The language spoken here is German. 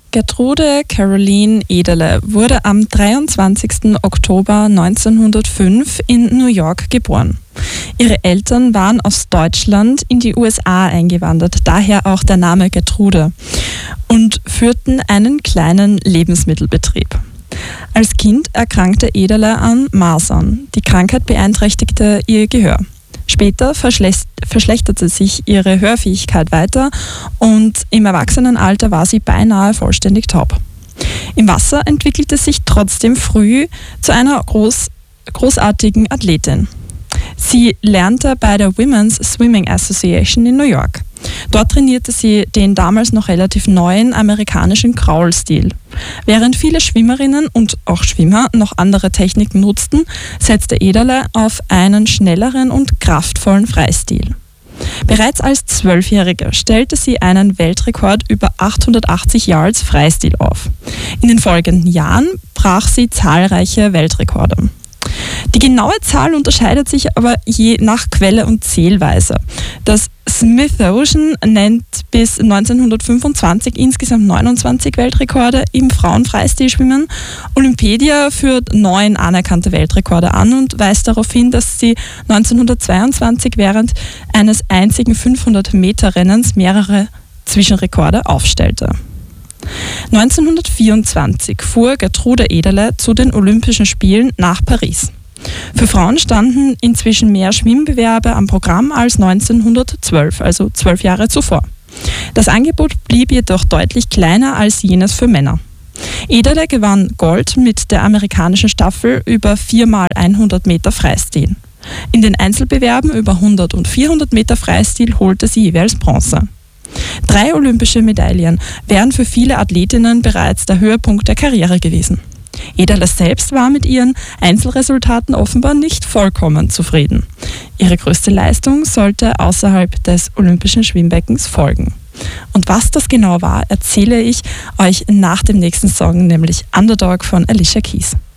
Gertrude Caroline Ederle wurde am 23. Oktober 1905 in New York geboren. Ihre Eltern waren aus Deutschland in die USA eingewandert, daher auch der Name Gertrude, und führten einen kleinen Lebensmittelbetrieb. Als Kind erkrankte Ederle an Masern. Die Krankheit beeinträchtigte ihr Gehör. Später verschlechterte sich ihre Hörfähigkeit weiter und im Erwachsenenalter war sie beinahe vollständig taub. Im Wasser entwickelte sich trotzdem früh zu einer großartigen Athletin. Sie lernte bei der Women's Swimming Association in New York. Dort trainierte sie den damals noch relativ neuen amerikanischen Kraulstil. Während viele Schwimmerinnen und auch Schwimmer noch andere Techniken nutzten, setzte Ederle auf einen schnelleren und kraftvollen Freistil. Bereits als 12-Jährige stellte sie einen Weltrekord über 880 Yards Freistil auf. In den folgenden Jahren brach sie zahlreiche Weltrekorde. Die genaue Zahl unterscheidet sich aber je nach Quelle und Zählweise. Das Smithsonian nennt bis 1925 insgesamt 29 Weltrekorde im Frauenfreistilschwimmen. Olympedia führt 9 anerkannte Weltrekorde an und weist darauf hin, dass sie 1922 während eines einzigen 500-Meter-Rennens mehrere Zwischenrekorde aufstellte. 1924 fuhr Gertrude Ederle zu den Olympischen Spielen nach Paris. Für Frauen standen inzwischen mehr Schwimmbewerbe am Programm als 1912, also 12 Jahre zuvor. Das Angebot blieb jedoch deutlich kleiner als jenes für Männer. Ederle gewann Gold mit der amerikanischen Staffel über 4x100 Meter Freistil. In den Einzelbewerben über 100 und 400 Meter Freistil holte sie jeweils Bronze. 3 olympische Medaillen wären für viele Athletinnen bereits der Höhepunkt der Karriere gewesen. Ederle selbst war mit ihren Einzelresultaten offenbar nicht vollkommen zufrieden. Ihre größte Leistung sollte außerhalb des olympischen Schwimmbeckens folgen. Und was das genau war, erzähle ich euch nach dem nächsten Song, nämlich Underdog von Alicia Keys.